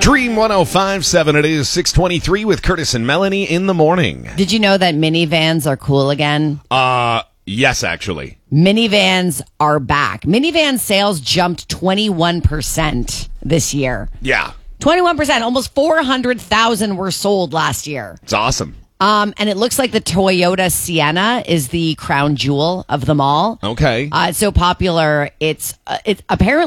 Dream 105.7. It is 6:23 with Curtis and Melanie in the morning. Did you know that minivans are cool again? Yes, actually. Minivans are back. Minivan sales jumped 21% this year. Yeah. 21%. Almost 400,000 were sold last year. It's awesome. And it looks like the Toyota Sienna is the crown jewel of them all. Okay. It's so popular. It's apparently